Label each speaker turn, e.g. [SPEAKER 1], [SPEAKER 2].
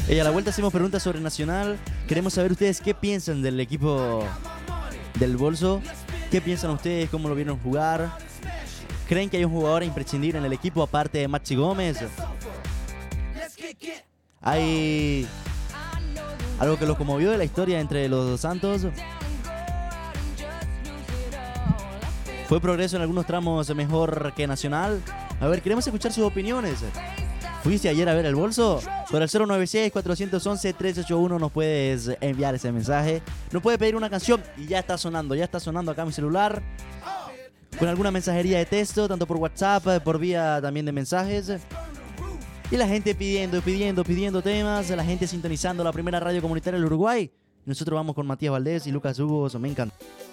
[SPEAKER 1] A la vuelta hacemos preguntas sobre Nacional. Queremos saber ustedes qué piensan del equipo del Bolso. ¿Qué piensan ustedes? ¿Cómo lo vieron jugar? ¿Creen que hay un jugador imprescindible en el equipo aparte de Maxi Gómez? ¿Hay algo que los conmovió de la historia entre los dos Santos? ¿Fue Progreso en algunos tramos mejor que Nacional? A ver, queremos escuchar sus opiniones. ¿Fuiste ayer a ver el Bolso? Por el 096-411-381 nos puedes enviar ese mensaje. Nos puede pedir una canción y ya está sonando acá mi celular. Con alguna mensajería de texto, tanto por WhatsApp, por vía también de mensajes. Y la gente pidiendo temas, la gente sintonizando la primera radio comunitaria del Uruguay. Nosotros vamos con Matías Valdés y Lucas Hugo, me encanta.